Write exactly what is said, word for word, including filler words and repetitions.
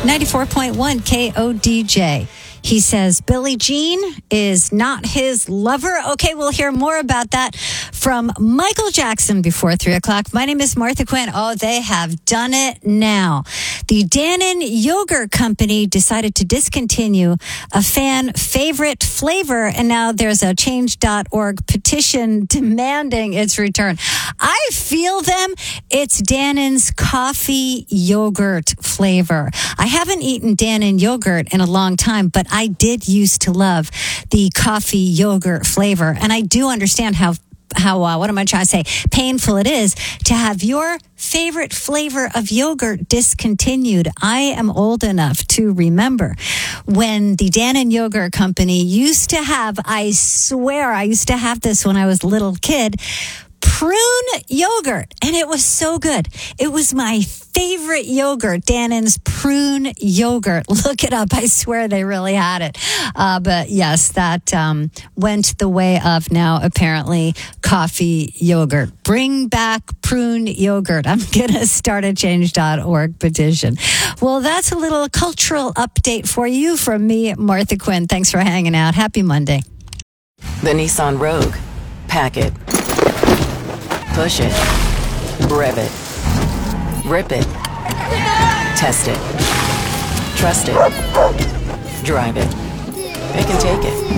ninety-four point one K O D J. He says Billie Jean is not his lover. Okay, we'll hear more about that from Michael Jackson before three o'clock. My name is Martha Quinn. Oh, they have done it now. The Dannon Yogurt Company decided to discontinue a fan favorite flavor, and now there's a change dot org petition demanding its return. I feel them. It's Dannon's coffee yogurt flavor. I haven't eaten Dannon yogurt in a long time, but I did used to love the coffee yogurt flavor. And I do understand how, how uh, what am I trying to say, painful it is to have your favorite flavor of yogurt discontinued. I am old enough to remember when the Dannon Yogurt Company used to have, I swear, I used to have this when I was a little kid, prune yogurt, and it was so good. It was my favorite yogurt, Dannon's prune yogurt. Look it up. I swear they really had it. Uh, but yes, that um, went the way of now apparently coffee yogurt. Bring back prune yogurt. I'm going to start a change dot org petition. Well, that's a little cultural update for you from me, Martha Quinn. Thanks for hanging out. Happy Monday. The Nissan Rogue. Pack it. Push it. Rev it. Rip it. Test it. Trust it. Drive it. It can take it.